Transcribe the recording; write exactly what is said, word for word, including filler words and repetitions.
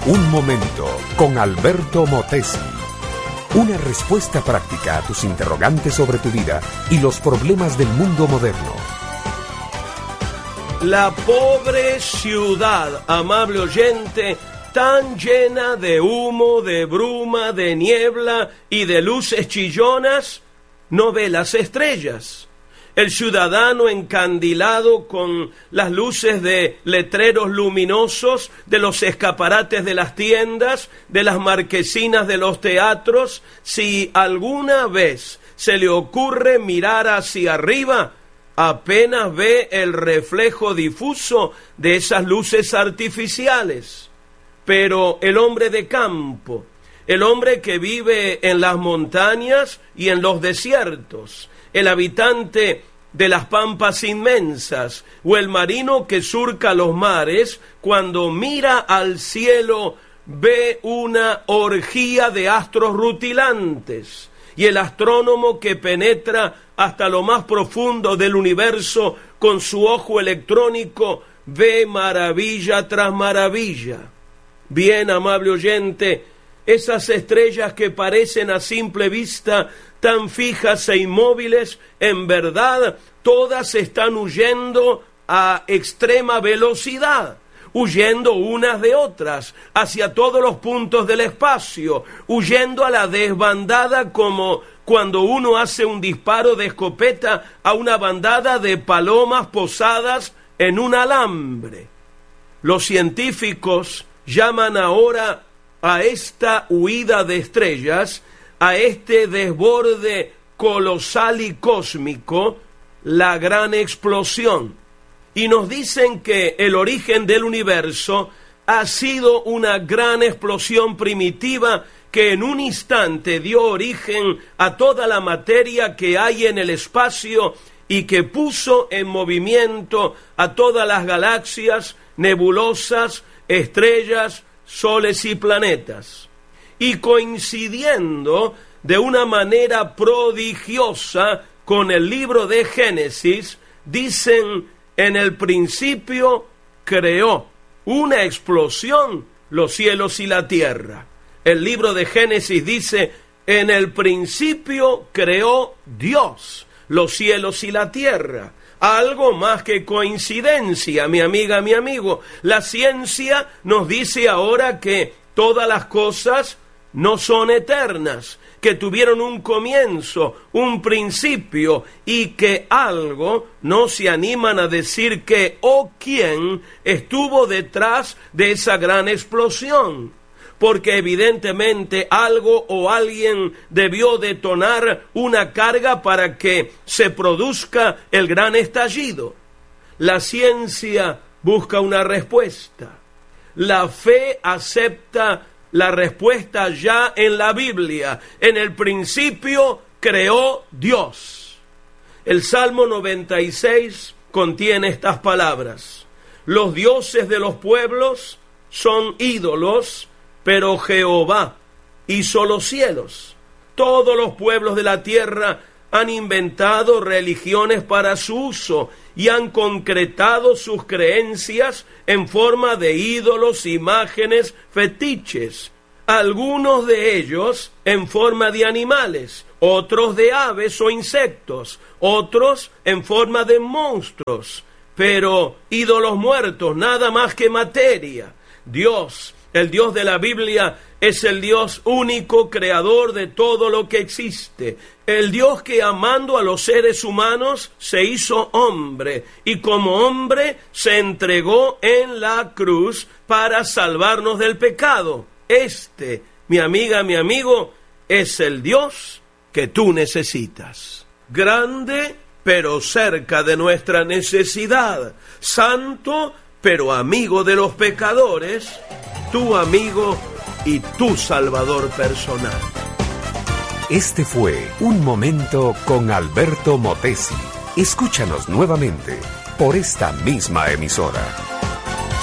Un momento con Alberto Motesi. Una respuesta práctica a tus interrogantes sobre tu vida y los problemas del mundo moderno. La pobre ciudad, amable oyente, tan llena de humo, de bruma, de niebla y de luces chillonas, no ve las estrellas. El ciudadano encandilado con las luces de letreros luminosos, de los escaparates de las tiendas, de las marquesinas de los teatros, si alguna vez se le ocurre mirar hacia arriba, apenas ve el reflejo difuso de esas luces artificiales. Pero el hombre de campo, el hombre que vive en las montañas y en los desiertos, el habitante de las pampas inmensas o el marino que surca los mares, cuando mira al cielo ve una orgía de astros rutilantes, y el astrónomo que penetra hasta lo más profundo del universo con su ojo electrónico ve maravilla tras maravilla. Bien, amable oyente, esas estrellas que parecen a simple vista tan fijas e inmóviles, en verdad todas están huyendo a extrema velocidad, huyendo unas de otras, hacia todos los puntos del espacio, huyendo a la desbandada como cuando uno hace un disparo de escopeta a una bandada de palomas posadas en un alambre. Los científicos llaman ahora a esta huida de estrellas, a este desborde colosal y cósmico, la gran explosión. Y nos dicen que el origen del universo ha sido una gran explosión primitiva que en un instante dio origen a toda la materia que hay en el espacio y que puso en movimiento a todas las galaxias, nebulosas, estrellas, soles y planetas. Y coincidiendo de una manera prodigiosa con el libro de Génesis, dicen: en el principio creó una explosión los cielos y la tierra. El libro de Génesis dice: en el principio creó Dios los cielos y la tierra. Algo más que coincidencia, mi amiga, mi amigo. La ciencia nos dice ahora que todas las cosas no son eternas, que tuvieron un comienzo, un principio, y que algo no se animan a decir qué o quién estuvo detrás de esa gran explosión. Porque evidentemente algo o alguien debió detonar una carga para que se produzca el gran estallido. La ciencia busca una respuesta. La fe acepta la respuesta ya en la Biblia. En el principio creó Dios. El Salmo noventa y seis contiene estas palabras: los dioses de los pueblos son ídolos, pero Jehová hizo los cielos. Todos los pueblos de la tierra han inventado religiones para su uso y han concretado sus creencias en forma de ídolos, imágenes, fetiches. Algunos de ellos en forma de animales, otros de aves o insectos, otros en forma de monstruos. Pero ídolos muertos, nada más que materia. Dios, el Dios de la Biblia, es el Dios único, creador de todo lo que existe. El Dios que, amando a los seres humanos, se hizo hombre y como hombre se entregó en la cruz para salvarnos del pecado. Este, mi amiga, mi amigo, es el Dios que tú necesitas. Grande, pero cerca de nuestra necesidad. Santo, pero amigo de los pecadores. Tu amigo y tu salvador personal. Este fue Un Momento con Alberto Motesi. Escúchanos nuevamente por esta misma emisora.